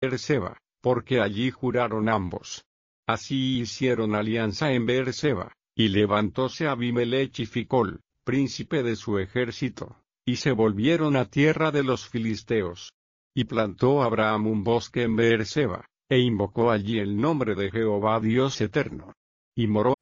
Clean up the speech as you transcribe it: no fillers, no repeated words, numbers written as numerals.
Beerseba, porque allí juraron ambos. Así hicieron alianza en Beerseba, y levantóse Abimelech y Ficol, príncipe de su ejército, y se volvieron a tierra de los filisteos. Y plantó Abraham un bosque en Beerseba, e invocó allí el nombre de Jehová Dios eterno. Y moró